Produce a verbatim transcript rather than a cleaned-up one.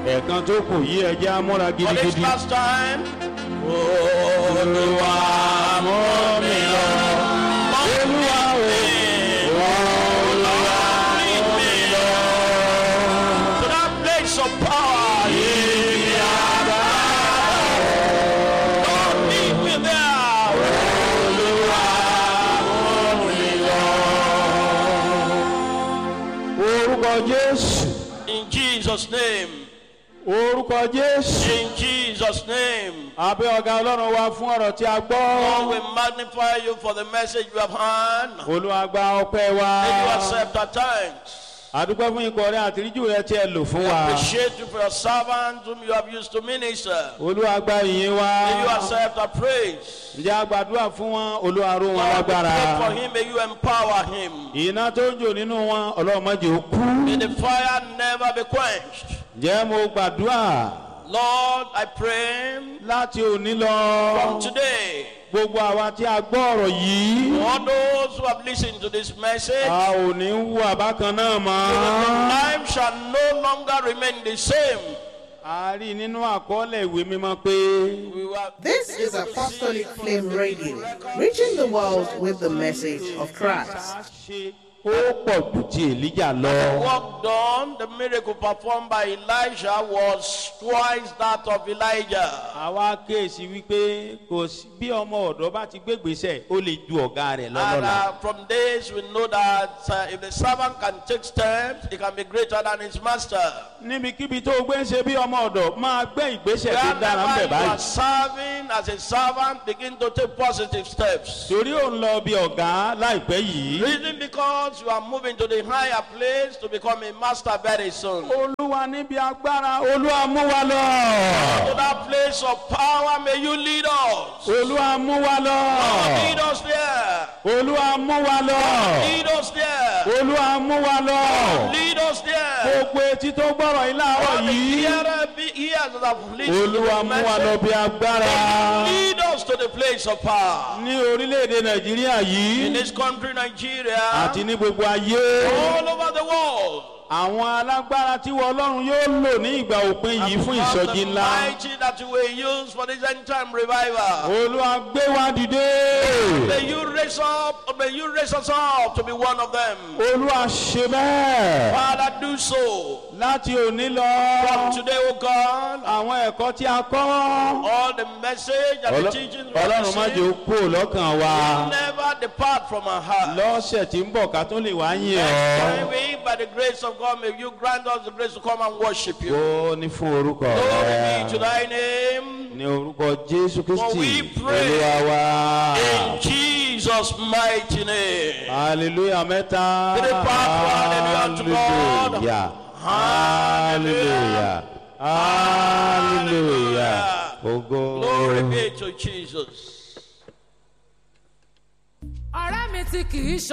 ẹ̀ẹ̀kan tó kù yí ẹjẹ́ amúra For this gidigidi. last time. Olúwa mú mi lọ. Olúwa o, Olúwa lead me to that place of power. Lord, lead me there. orúkọ Jésù, In Jesus' name. orúkọ Jésù. In Jesus' name. Abẹ́ ọ̀gá Ọlọ́run wa fún ọ̀rọ̀ tí a Lord, gbọ́. we magnify you for the message you have heard. Olúwa gba ọpẹ́ wa. May you accept our thanks. Àdúpẹ́ fún ikọ̀ rẹ àtìríjù rẹ tí ẹ lò fún We wa. appreciate you for your servants whom you have used to minister. Olúwa gba ìyìn wa. May you accept our praise. Ǹjẹ́ a gbàdúrà fún wọn? Olúwa ró wọn Lord, we lágbára. pray for him. May you empower him. Iná tó ń jò nínú wọn, Ọlọ́run má jẹ́ ó kú. May the fire never be quenched. Ǹjẹ́ mo gbàdúrà Lord, I pray láti òní lọ. from today, Gbogbo àwa tí a gbọ́ ọ̀rọ̀ yìí. all those who have listened to this message, A ò ní wú àbákan náà mọ́. life shall no longer remain the same. A rí nínú àkọọ́lẹ̀ ìwé mímọ́ pé We were This is Apostolic Flame Radio, reaching the world with the message of Christ. ṣe ó pọ̀ jù ti Èlíjà lọ. work done, the miracle performed by Elijah was twice that of Elijah. Àwa kéèsì wípé kò sí bí ọmọ ọ̀dọ́ bá ti gbégbèsè ó lè ju ọ̀gá rẹ̀ And lọ́lọ́la. uh, from this we know that uh, if the servant can take steps, he can be greater than his master. Níbikíbi tó o gbé ń ṣe bí ọmọ ọ̀dọ́ máa gbé ìgbésẹ̀ tó dára ń Wherever bẹ̀ you are báyìí. serving as a servant, begin to take positive steps. Torí ò ń lọ bí ọ̀gá láìpẹ́ yìí. Reason because you are moving to the higher place to become a master very soon. To Olúwa níbi agbára, Olúwa mú wa lọ. that place of power, may you lead us. Olúwa mú wa lọ. Lead us there. Olúwa mú wa lọ. Lead us there. Olúwa mú wa lọ. Lead us there. Gbogbo etí tó gbọ́rọ̀ yìí láàárọ̀ All the yìí. hearer be ears that have listened to Olúwa the mú wa lọ message. bí agbára. Lead us to the place of power. Ní orílẹ̀-èdè Nàìjíríà In yìí this country, Nigeria, àti ní gbogbo ayé. all over the world. Àwọn alágbára tí wọ́n Ọlọ́run yóò lò ní ìgbà òpin yìí fún Because ìsọjí the ńlá. mighty that you will use for this end time revival. Olúwa gbé wa dìde. May you raise up, may you raise us up to be one of them. Olúwa ṣe bẹ́ẹ̀. Father, do so. Láti òní lọ. From today, O God, Àwọn ẹ̀kọ́ tí a kọ́. all the message and the teachings we have Ọlọ́run má jẹ́ ó received kúrò lọ́kàn wa. never depart from our heart. Lọ́sẹ̀ tí ń bọ̀ ká tó lè wá yìn Next ọ́. time we, by the grace of God, may you grant us the grace to come and worship you. Ó ní fún orúkọ Glory be to rẹ̀. thy name. Ní orúkọ Jésù For we Kristi. pray Olúwa wa. in Jesus' mighty name. Hallelujah mẹ́ta. To the power, hallelujah to God. Hallelujah. Hallelujah. Hallelujah. Ògo. Glory be to Jesus. ọ̀rẹ́ mi tí kì í ṣe